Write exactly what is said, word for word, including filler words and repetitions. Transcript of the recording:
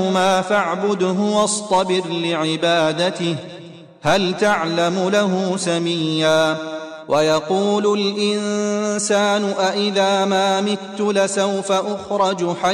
ما فاعبده واصطبر لعبادته هل تعلم له سميا ويقول الإنسان أإذا ما مت لسوف أخرج حيا